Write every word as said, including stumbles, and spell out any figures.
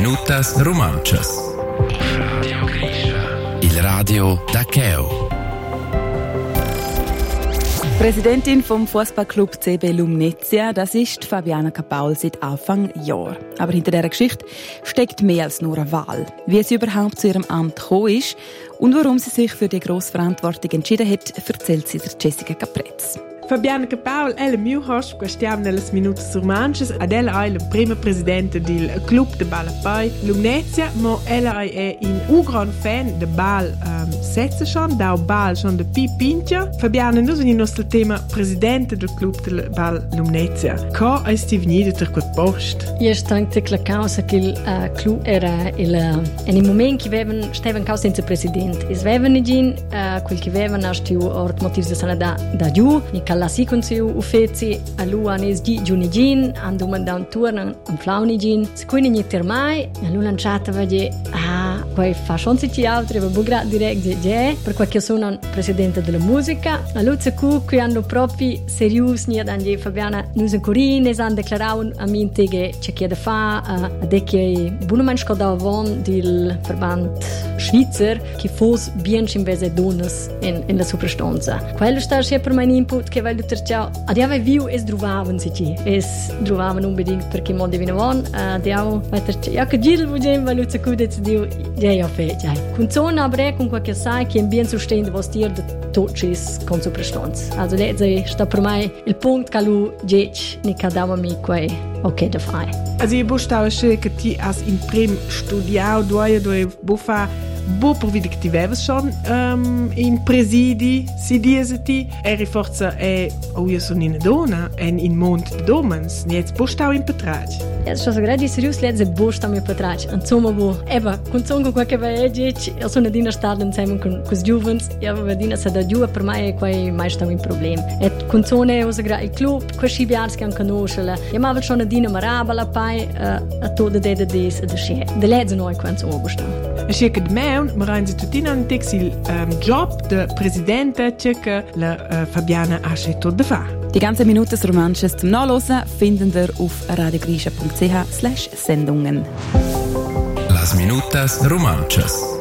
Minutas Romanchas. Radio Grisha. Il radio da Cheo. Präsidentin vom Fußballclub C B Lumnezia, das ist Fabiana Capaul seit Anfang Jahr. Aber hinter dieser Geschichte steckt mehr als nur eine Wahl. Wie sie überhaupt zu ihrem Amt gekommen ist und warum sie sich für die grosse Verantwortung entschieden hat, erzählt sie der Jessica Caprez. Fabiana Capaul è la mia host, stiamo nelle minuti romances, ed ella è la prima presidente del club de Balapai Lumnezia, ma ella è un gran fan del bal um, setze schon, da bal schon de Pi Pintia. Fabiana, noi siamo il nostro tema presidente del club del bal Lumnezia. Co è sti venuto per quel posto? Io sto che la causa che il uh, club era il uh, in il momento che avevano stavano causa senza presidente. Es avevano gin uh, quel che avevano stu ort motivi di sana da da giù. La sequenza uffizi a lui nes di giunigin andu mandan turno un flaunigin se quindi niente mai a lui lanciata vedi ah poi fa schon si altri va bugra direct je per qualche sono presidente della musica a lui se cu qui hanno proprio serious ni ad Fabiana nous corine han declarato a mente che c'è chiede fa a de che buono scoda von del verband Schweizer che fosse bien invece donas in in la superstanza quello sta sempre mein input che weil du ciao adiava viu es druvavan si ci es druvavan unbedingt perché mo divinavon adiavo weiter ja che gil vujem weil du gut jetzt du ja ja fe ja con zona bre con qualche sai che bien sustende was dir de toches con superstanz also leze sta per mai il punto che lu gech ni cadava mi quei ok da fai also io bostava che ti as in prim studiao due due bufa Bo provvide che ti avevi schon um, in presidi, si diesi eri forza e oh io sono in donna e in monte di domens, niente bostau in petrage. Ja, so gradi serius leze bostau in petrage. Insomma, bo eva, con songo qualche vegge, io sono dina stata insieme con cos juvens, io avevo dina sa da giù per me quei mai stavo in problem. E con sone usa gra il club, quasi biars che conoscere. Io ma schon a dina marabala pai a todo de de des de sche. De leze noi quan so bostau. E sche de me ma rein sie tutti an il um, job de presidente che la uh, Fabiana ha scelto da fare. Die ganze Minuten Romanches zum Nachlesen finden wir auf radiogrisha punkt c h slash Sendungen. Las Minutas Romanches.